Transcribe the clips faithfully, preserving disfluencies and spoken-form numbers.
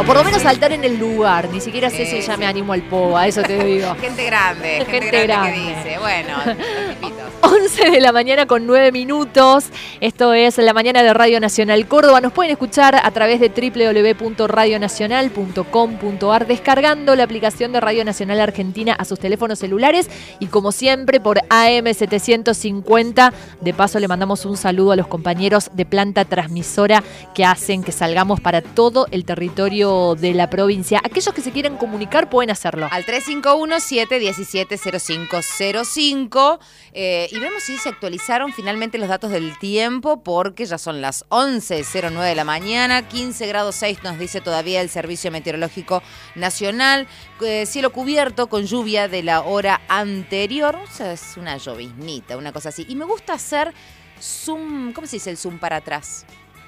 O por lo menos saltar en el lugar. Ni siquiera sé si ya me animo al poa, eso te digo. Gente grande, gente, Gente grande, grande. que dice. Bueno, los tipitos. once de la mañana con nueve minutos. Esto es La Mañana de Radio Nacional Córdoba. Nos pueden escuchar a través de doble u doble u doble u punto radio nacional punto com punto a r descargando la aplicación de Radio Nacional Argentina a sus teléfonos celulares y como siempre por A M setecientos cincuenta. De paso le mandamos un saludo a los compañeros de planta transmisora que hacen que salgamos para todo el territorio de la provincia. Aquellos que se quieran comunicar pueden hacerlo. Al tres cinco uno, siete uno siete, cero cinco cero cinco eh, y vemos si se actualizaron finalmente los datos del tiempo porque ya son las once cero nueve de la mañana, quince grados seis nos dice todavía el Servicio Meteorológico Nacional, eh, cielo cubierto con lluvia de la hora anterior, o sea, es una lloviznita, una cosa así. Y me gusta hacer zoom, ¿cómo se dice el zoom para atrás?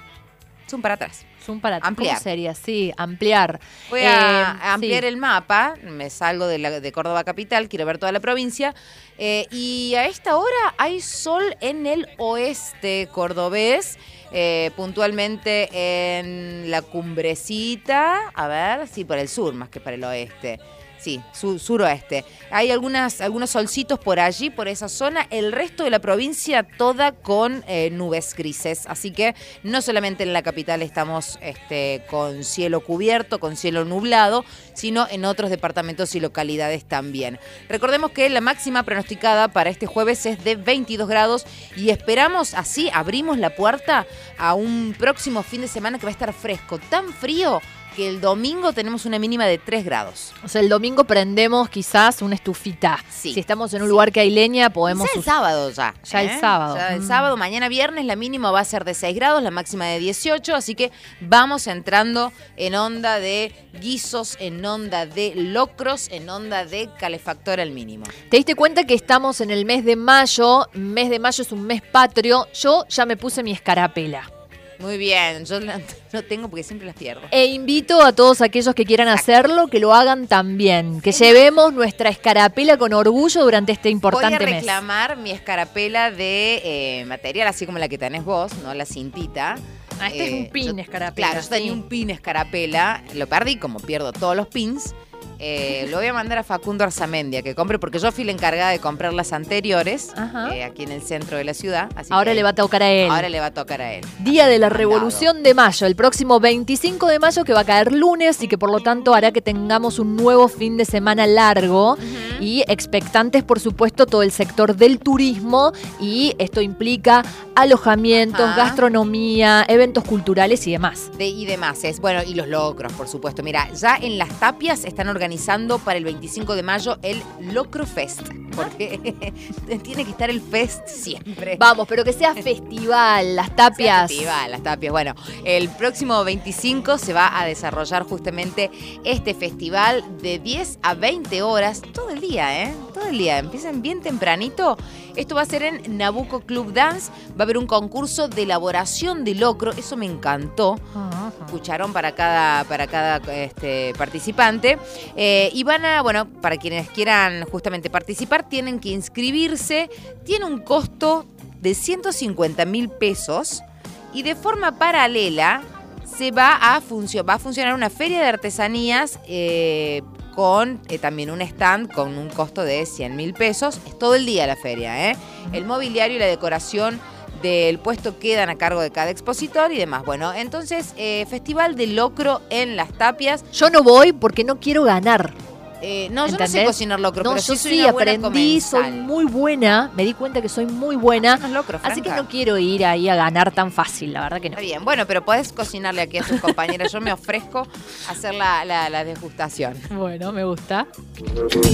Zoom para atrás. Zoom para ampliar. ¿Cómo sería? Sí, ampliar. Voy a, eh, a ampliar sí. el mapa, me salgo de, la, de Córdoba capital, quiero ver toda la provincia, eh, y a esta hora hay sol en el oeste cordobés, eh, puntualmente en la Cumbrecita, a ver, sí, por el sur más que para el oeste. Sí, sur, suroeste. Hay algunas, algunos solcitos por allí, por esa zona. El resto de la provincia toda con eh, nubes grises. Así que no solamente en la capital estamos este, con cielo cubierto, con cielo nublado, sino en otros departamentos y localidades también. Recordemos que la máxima pronosticada para este jueves es de veintidós grados y esperamos así, abrimos la puerta a un próximo fin de semana que va a estar fresco, tan frío que el domingo tenemos una mínima de tres grados. O sea, el domingo prendemos quizás una estufita. Sí. Si estamos en un lugar que hay leña, podemos... Ya el sábado ya. Ya ¿eh? el sábado. Ya el Mm. sábado, mañana viernes, la mínima va a ser de seis grados, la máxima de dieciocho, así que vamos entrando en onda de guisos, en onda de locros, en onda de calefactor al mínimo. ¿Te diste cuenta que estamos en el mes de mayo? Mes de mayo es un mes patrio. Yo ya me puse mi escarapela. Muy bien, yo la- no tengo porque siempre las pierdo. E invito a todos aquellos que quieran Exacto. hacerlo, que lo hagan también. Que llevemos nuestra escarapela con orgullo durante este importante Voy a mes. reclamar mi escarapela de eh, material, así como la que tenés vos, ¿no? La cintita. Ah, este es un pin yo- escarapela, Claro, yo tenía sí. un pin escarapela, lo perdí, como pierdo todos los pins. Eh, lo voy a mandar a Facundo Arzamendia que compre, porque yo fui la encargada de comprar las anteriores Ajá. eh, aquí en el centro de la ciudad. Así Ahora que le va a tocar a él. Ahora le va a tocar a él. Día de la Mandado. Revolución de Mayo, el próximo veinticinco de mayo, que va a caer lunes y que por lo tanto hará que tengamos un nuevo fin de semana largo y expectantes, por supuesto, todo el sector del turismo, y esto implica alojamientos, Ajá. gastronomía, eventos culturales y demás. De, y demás, es bueno, y los locros, por supuesto. Mira, ya en Las Tapias están organizando para el veinticinco de mayo el Locro Fest, porque tiene que estar el fest siempre. Vamos, pero que sea festival, Las Tapias. Festival, Las Tapias. Bueno, el próximo veinticinco se va a desarrollar justamente este festival de diez a veinte horas, todo el día, ¿eh? Todo el día. Empiezan bien tempranito. Esto va a ser en Nabucco Club Dance. Va a haber un concurso de elaboración de locro. Eso me encantó. Ajá. Cucharón para cada, para cada este, participante. Eh, y van a, bueno, para quienes quieran justamente participar, tienen que inscribirse. Tiene un costo de ciento cincuenta mil pesos. Y de forma paralela se va a, funcio- va a funcionar una feria de artesanías eh, con eh, también un stand con un costo de cien mil pesos. Es todo el día la feria, ¿eh? El mobiliario y la decoración del puesto quedan a cargo de cada expositor y demás. Bueno, entonces, eh, Festival de Locro en Las Tapias. Yo no voy porque no quiero ganar. Eh, no, yo no sé ¿Entendés? cocinar locro, No, pero yo sí soy sí una buena aprendí, soy comensal. muy buena, me di cuenta que soy muy buena, Unos locros, así que Franca. no quiero ir ahí a ganar tan fácil, la verdad que no. Está bien, bueno, pero podés cocinarle aquí a tus compañeras. Yo me ofrezco a hacer la, la, la degustación. Bueno, me gusta.